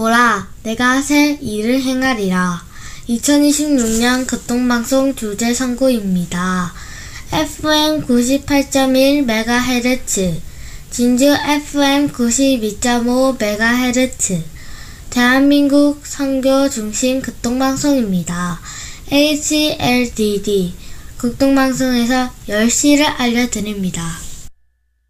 보라, 내가 새 일을 행하리라. 2026년 교통방송 주제 선고입니다. FM 98.1MHz, 진주 FM 92.5MHz, 대한민국 선교 중심 교통방송입니다. HLDD, 교통방송에서 10시를 알려드립니다.